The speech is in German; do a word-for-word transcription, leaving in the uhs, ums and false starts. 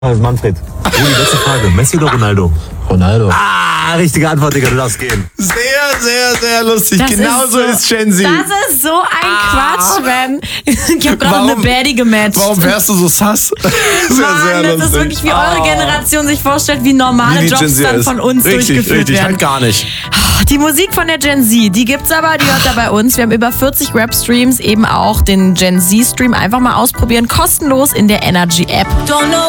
Manfred. Rudi, letzte Frage. Messi oder Ronaldo? Ronaldo. Ah, richtige Antwort, Digga, du darfst gehen. Sehr, sehr, sehr lustig. Das Genau ist so so- ist Gen Z. Das ist so ein Quatsch, man. Ich habe gerade Warum- eine Baddie gematcht. Warum wärst du so sass? Sehr, Mann, sehr das lustig. ist wirklich, wie eure Generation sich vorstellt, wie normale Wie die Gen Jobs Z dann ist. von uns Richtig, durchgeführt richtig, werden. halt gar nicht. Die Musik von der Gen Z, die gibt's aber, die hört ihr bei uns. Wir haben über vierzig Rap-Streams, eben auch den Gen Z-Stream. Einfach mal ausprobieren, kostenlos in der Energy-App. Don't know